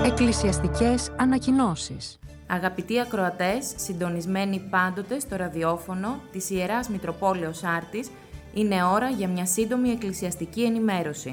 Εκκλησιαστικές ανακοινώσεις. Αγαπητοί ακροατές, συντονισμένοι πάντοτε στο ραδιόφωνο της Ιεράς Μητροπόλεως Άρτης, είναι ώρα για μια σύντομη εκκλησιαστική ενημέρωση.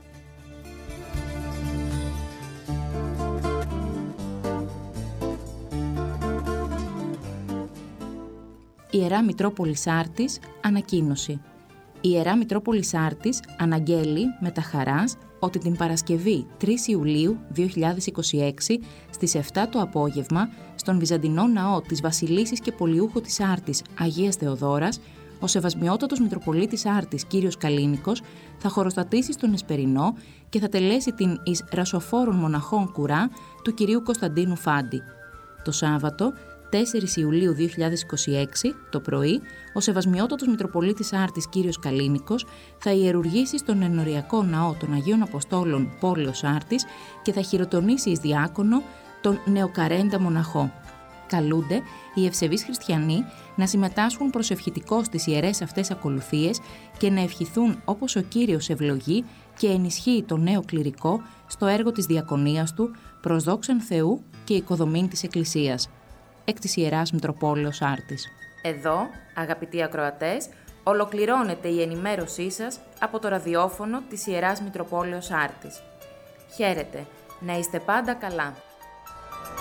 Ιερά Μητρόπολης Άρτης, ανακοίνωση. Η Ιερά Μητρόπολης Άρτης αναγγέλει με τα χαράς ότι την Παρασκευή 3 Ιουλίου 2026 στις 7 το απόγευμα στον Βυζαντινό Ναό της Βασιλίσσης και Πολιούχου της Άρτης Αγίας Θεοδόρας, ο Σεβασμιότατος Μητροπολίτης Άρτης Κύριος Καλίνικος θα χωροστατήσει στον Εσπερινό και θα τελέσει την εις Ρασοφόρων Μοναχών Κουρά του Κυρίου Κωνσταντίνου Φάντη. Το Σάββατο 4 Ιουλίου 2026 το πρωί, ο Σεβασμιότατος Μητροπολίτης Άρτης Κύριος Καλίνικος θα ιερουργήσει στον ενοριακό ναό των Αγίων Αποστόλων Πόλεως Άρτης και θα χειροτονήσει εις διάκονο τον νεοκαρέντα μοναχό. Καλούνται οι ευσεβείς χριστιανοί να συμμετάσχουν προσευχητικώς στις ιερές αυτές ακολουθίες και να ευχηθούν όπως ο Κύριος ευλογεί και ενισχύει τον νέο κληρικό στο έργο της διακονίας του προς δόξαν Θεού και οικοδομήν της Εκκλησίας. Εκ της Ιεράς Μητροπόλεως Άρτης. Εδώ, αγαπητοί ακροατές, ολοκληρώνεται η ενημέρωσή σας από το ραδιόφωνο της Ιεράς Μητροπόλεως Άρτης. Χαίρετε, να είστε πάντα καλά.